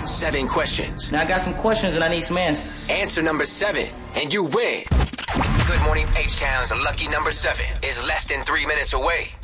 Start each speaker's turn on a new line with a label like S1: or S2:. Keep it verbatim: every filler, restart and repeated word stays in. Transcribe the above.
S1: Seven questions.
S2: Now I got some questions and I need some answers.
S1: Answer number seven, and you win. Good Morning H-Town's lucky number seven is less than three minutes away.